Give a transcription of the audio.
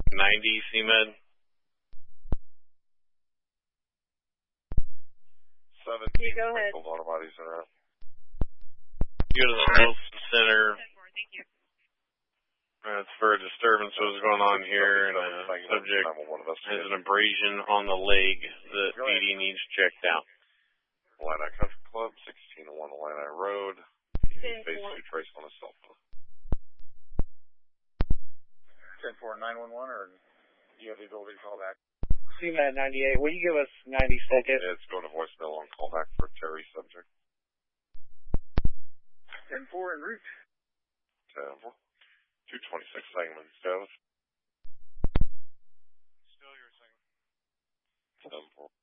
90 CMed. 17. Go ahead. Both auto bodies are out. Go to the health center. Thank you. That's for a disturbance that was going on here, and a subject has an abrasion on the leg that PD needs checked out. Illini Country Club, 1601 Illini Road. Phase 2 trace on a cell phone. 10-4, 911, or you have the ability to call back? CMed 98, will you give us 90 seconds? Yeah, it's going to voicemail on callback for Terry subject. 10-4 en route. 10-4. 226 segments, Gov. Still your segment. 10-4.